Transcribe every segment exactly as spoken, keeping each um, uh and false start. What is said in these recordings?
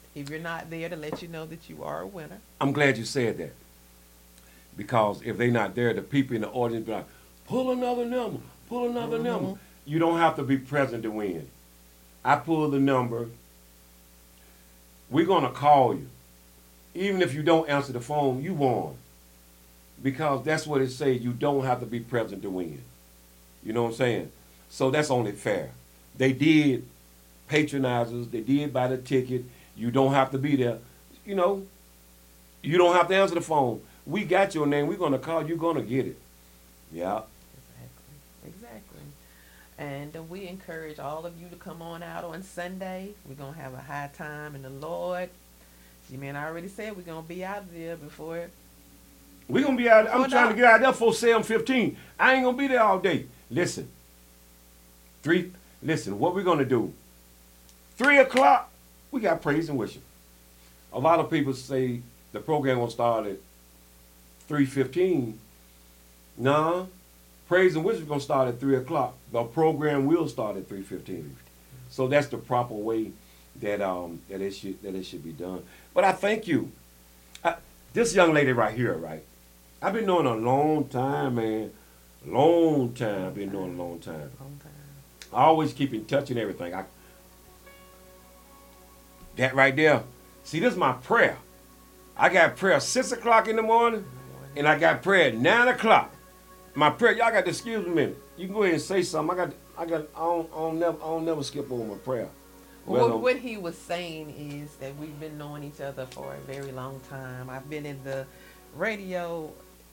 If you're not there to let you know that you are a winner. I'm glad you said that because if they're not there, the people in the audience be like, pull another number, pull another number. Mm-hmm. You don't have to be present to win. I pull the number. We're gonna call you, even if you don't answer the phone. You won because that's what it says. You don't have to be present to win. You know what I'm saying? So that's only fair. They did patronize us. They did buy the ticket. You don't have to be there. You know, you don't have to answer the phone. We got your name. We're going to call. You're going to get it. Yeah. Exactly. Exactly. And uh, we encourage all of you to come on out on Sunday. We're going to have a high time in the Lord. See, man, I already said we're going to be out there before. We're going to be out. Before I'm trying dark. to get out there for seven fifteen. I ain't going to be there all day. Listen. Three. Listen, what we're going to do. Three o'clock, we got praise and worship. A lot of people say the program will start at three fifteen. Nah, praise and worship is going to start at three o'clock. The program will start at three fifteen. So that's the proper way that um that it should that it should be done. But I thank you. I, this young lady right here, right? I've been knowing a long time, man. Long time. I've been knowing a long time. Long time. I always keep in touch and everything. I, that right there. See, this is my prayer. I got prayer six o'clock in the morning, and I got prayer at nine o'clock. My prayer, y'all got to excuse me a minute. You can go ahead and say something. I got, I got, I don't, I don't never, I don't never skip over my prayer. Well, Whether- what, what he was saying is that we've been knowing each other for a very long time. I've been in the radio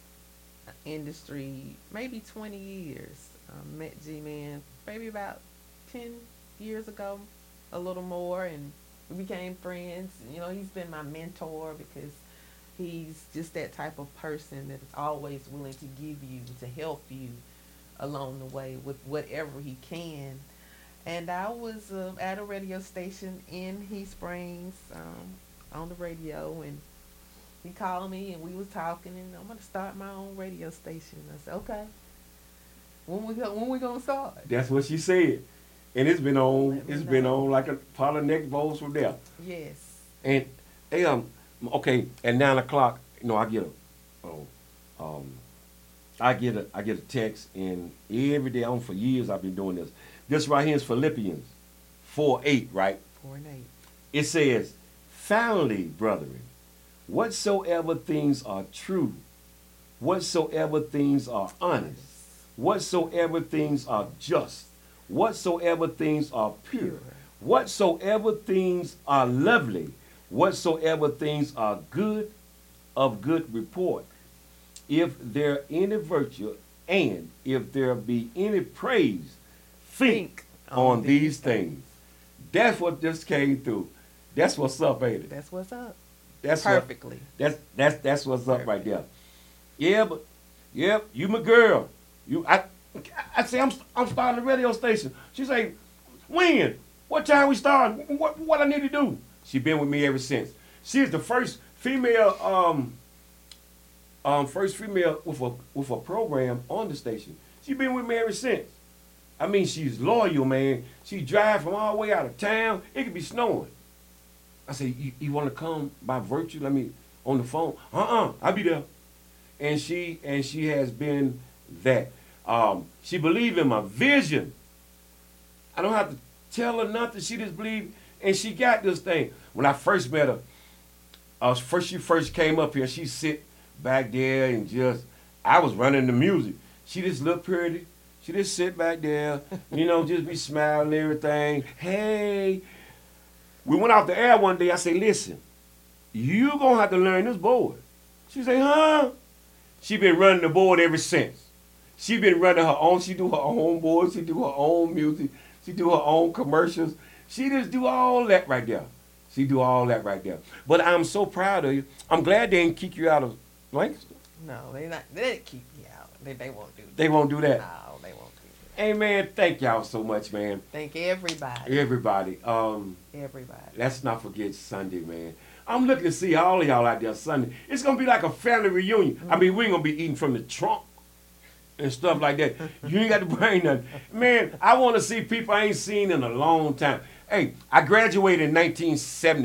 industry maybe twenty years. I met G-Man maybe about ten years ago, a little more, and we became friends. You know, he's been my mentor because he's just that type of person that is always willing to give you, to help you along the way with whatever he can. And I was uh, at a radio station in Heat Springs um, on the radio, and he called me, and we was talking, and I'm gonna start my own radio station. I said, okay. When we go, when we gonna start? That's what she said, and it's been on. Let me It's been know. on like a pot of neck bowls from there. Yes. And they um okay at nine o'clock. You know, I get a oh um I get a I get a text, and every day on for years I've been doing this. This right here is Philippians four eight, right? Four and eight. It says, "Finally, brethren, whatsoever things are true, whatsoever things are honest, whatsoever things are just, whatsoever things are pure, whatsoever things are lovely, whatsoever things are good, of good report, if there any virtue, and if there be any praise, think on these things." That's what just came through. That's what's up, ain't it? That's what's up. That's what, Perfectly. that's that's that's what's up right there. Yeah, but yeah, you my girl. You I I say I'm I'm starting a radio station. She say, when? What time we start? What what I need to do? She been with me ever since. She is the first female um um first female with a with a program on the station. She been with me ever since. I mean, she's loyal, man. She drive from all the way out of town. It could be snowing. I say, you, you want to come by virtue? Let me on the phone. Uh-uh, I'll be there. And she and she has been that. Um, she believed in my vision. I don't have to tell her nothing. She just believed, and she got this thing. When I first met her, uh, first she first came up here, she sit back there and just, I was running the music. She just looked pretty. She just sit back there, you know, just be smiling and everything. Hey. We went off the air one day. I say, listen, you going to have to learn this board. She say, huh? She been running the board ever since. She been running her own. She do her own board. She do her own music. She do her own commercials. She just do all that right there. She do all that right there. But I'm so proud of you. I'm glad they didn't kick you out of Lancaster. No, they not. They didn't keep me out. They they won't do that. They won't do that. No, they won't do that. Hey, man, thank y'all so much, man. Thank everybody. Everybody. Um, Everybody. let's not forget Sunday, man. I'm looking to see all of y'all out there Sunday. It's going to be like a family reunion. I mean, we ain't going to be eating from the trunk and stuff like that. You ain't got to bring nothing. Man, I want to see people I ain't seen in a long time. Hey, I graduated in nineteen seventy.